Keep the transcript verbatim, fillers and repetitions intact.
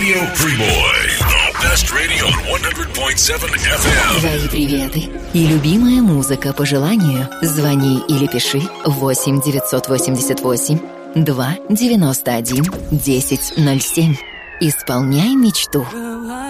Radio Primoy, the best radio on one hundred point seven эф эм. Твои приветы и любимая музыка по желанию. Звони или пиши восемь девятьсот восемьдесят восемь два девяносто один десять ноль семь. Исполняй мечту.